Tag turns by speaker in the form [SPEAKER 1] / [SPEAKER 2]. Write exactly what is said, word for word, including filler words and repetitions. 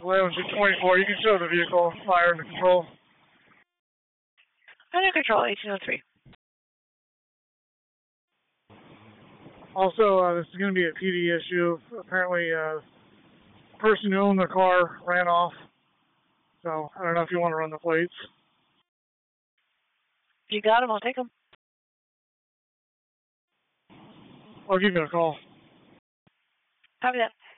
[SPEAKER 1] eleven to twenty-four, you can show the vehicle fire under control.
[SPEAKER 2] Under control, eighteen oh three.
[SPEAKER 1] Also, uh, this is going to be a P D issue. Apparently, uh, the person who owned the car ran off. So, I don't know if you want to run the plates.
[SPEAKER 2] If you got them, I'll take them.
[SPEAKER 1] I'll give you a call.
[SPEAKER 2] Copy that.